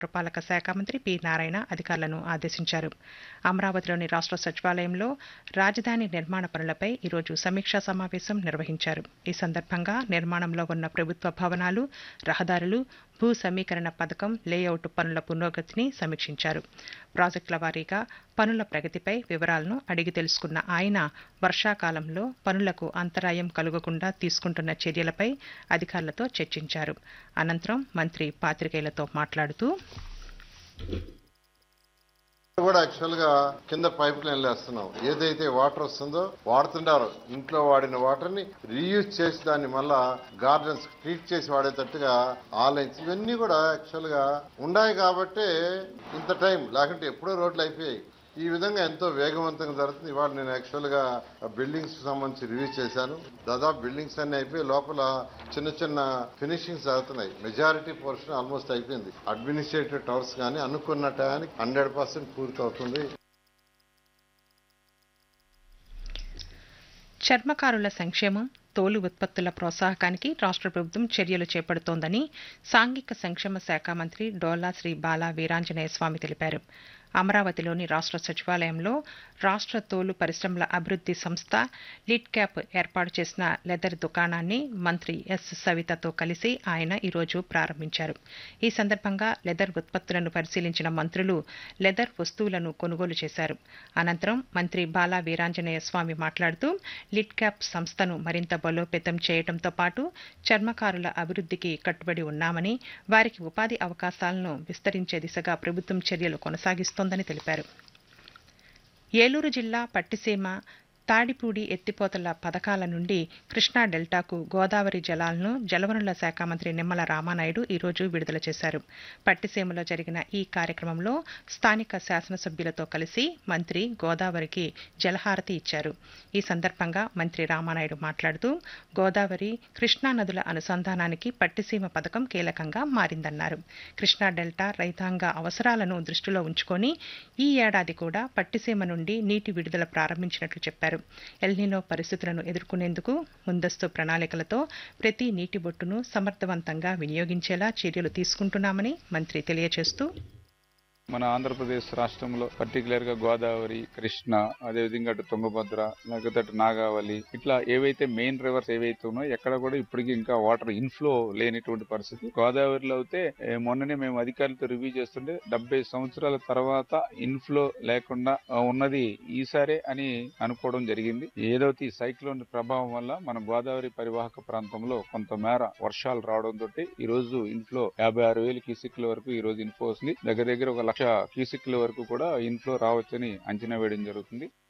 పురపాలక శాఖ మంత్రి పి నారాయణ అధికారులను ఆదేశించారు. అమరావతిలోని రాష్ట్ర సచివాలయంలో రాజధాని నిర్మాణ పనులపై ఈరోజు సమీక్షా సమావేశం నిర్వహించారు. ఈ సందర్భంగా నిర్మాణంలో ఉన్న ప్రభుత్వ భవనాలు, రహదారులు, భూ సమీకరణ పథకం లేఅవుట్ పనుల పురోగతిని సమీక్షించారు. ప్రాజెక్టుల వారీగా పనుల ప్రగతిపై వివరాలను అడిగి తెలుసుకున్న ఆయన వర్షాకాలంలో పనులకు అంతరాయం కలుగకుండా తీసుకుంటున్న చర్యలపై అధికారులతో చర్చించారు. అనంతరం మంత్రి పాత్రికేయులతో మాట్లాడుతూ కూడా యాక్చువల్ గా కింద పైప్ లైన్ వేస్తున్నాం. ఏదైతే వాటర్ వస్తుందో వాడుతుంటారో ఇంట్లో వాడిన వాటర్ ని రీయూజ్ చేసి దాన్ని మళ్ళా గార్డెన్స్ ట్రీట్ చేసి వాడేటట్టుగా ఆ లైన్స్ ఇవన్నీ కూడా యాక్చువల్ గా ఉన్నాయి కాబట్టి ఇంత టైం లేకుంటే ఎప్పుడో రోడ్లు అయిపోయాయి. ఈ విధంగా ఎంతో వేగవంతంగా జరుగుతుంది. ఇవాళ నేను యాక్చువల్ గా బిల్డింగ్స్ సంబంధించి రివ్యూ చేశాను. దాదాపు బిల్డింగ్స్ అన్ని అయిపోయి లోపల చిన్న చిన్న ఫినిషింగ్స్ జరుగుతున్నాయి. మెజారిటీ పోర్షన్ ఆల్మోస్ట్ అయిపోయింది. అడ్మినిస్ట్రేటివ్ టవర్స్ కానీ అనుకున్న టయానికి 100% పూర్తి అవుతుంది. చర్మకారుల సంక్షేమం, తోలు ఉత్పత్తుల ప్రోత్సాహకానికి రాష్ట్ర ప్రభుత్వం చర్యలు చేపడుతోందని సాంఘిక సంక్షేమ శాఖ మంత్రి డోలా శ్రీ బాలా వీరాంజనేయ స్వామి తెలిపారు. అమరావతిలోని రాష్ట్ర సచివాలయంలో రాష్ట్ర తోలు పరిశ్రమల అభివృద్ధి సంస్థ లిడ్ క్యాప్ ఏర్పాటు చేసిన లెదర్ దుకాణాన్ని మంత్రి ఎస్ సవితతో కలిసి ఆయన ఈరోజు ప్రారంభించారు. ఈ సందర్భంగా లెదర్ ఉత్పత్తులను పరిశీలించిన మంత్రులు లెదర్ వస్తువులను కొనుగోలు చేశారు. అనంతరం మంత్రి బాలా వీరాంజనేయ స్వామి మాట్లాడుతూ లిడ్ క్యాప్ సంస్థను మరింత బలోపేతం చేయడంతో పాటు చర్మకారుల అభివృద్ధికి కట్టుబడి ఉన్నామని, వారికి ఉపాధి అవకాశాలను విస్తరించే దిశగా ప్రభుత్వం చర్యలు కొనసాగిస్తోందని తెలిపారు. ఏలూరు జిల్లా పట్టిసీమ తాడిపూడి ఎత్తిపోతల పథకాల నుండి కృష్ణా డెల్టాకు గోదావరి జలాలను జలవనరుల శాఖ మంత్రి నిమ్మల రామానాయుడు ఈరోజు విడుదల చేశారు. పట్టిసీమలో జరిగిన ఈ కార్యక్రమంలో స్థానిక శాసనసభ్యులతో కలిసి మంత్రి గోదావరికి జలహారతి ఇచ్చారు. ఈ సందర్భంగా మంత్రి రామానాయుడు మాట్లాడుతూ గోదావరి, కృష్ణా నదుల అనుసంధానానికి పట్టిసీమ పథకం కీలకంగా మారిందన్నారు. కృష్ణా డెల్టా రైతాంగ అవసరాలను దృష్టిలో ఉంచుకొని ఈ ఏడాది కూడా పట్టిసీమ నుండి నీటి విడుదల ప్రారంభించినట్లు చెప్పారు. ఎల్నినో పరిస్థితులను ఎదుర్కొనేందుకు ముందస్తు ప్రణాళికలతో ప్రతి నీటి బొట్టును సమర్థవంతంగా వినియోగించేలా చర్యలు తీసుకుంటున్నామని మంత్రి తెలియజేస్తూ మన ఆంధ్రప్రదేశ్ రాష్ట్రంలో పర్టికులర్ గా గోదావరి, కృష్ణ, అదేవిధంగా అటు తుంగభద్ర, లేకపోతే అటు నాగావళి, ఇట్లా ఏవైతే మెయిన్ రివర్స్ ఏవైతే ఉన్నాయో ఎక్కడ కూడా ఇప్పటికీ ఇంకా వాటర్ ఇన్ఫ్లో లేనిటువంటి పరిస్థితి. గోదావరిలో అయితే మొన్ననే మేము అధికారులతో రివ్యూ చేస్తుంటే 70 సంవత్సరాల తర్వాత ఇన్ఫ్లో లేకుండా ఉన్నది ఈసారే అని అనుకోవడం జరిగింది. ఏదైతే ఈ సైక్లోన్ ప్రభావం వల్ల మన గోదావరి పరివాహక ప్రాంతంలో కొంతమేర వర్షాలు రావడంతో ఈ రోజు ఇన్ఫ్లో 56,000 క్యూసెక్ల వరకు ఈ రోజు ఇన్ఫ్లో వస్తుంది. దగ్గర 1,00,000 క్యూసెక్ల వరకు కూడా ఇన్ఫ్లో రావచ్చని అంచనా వేయడం జరుగుతుంది.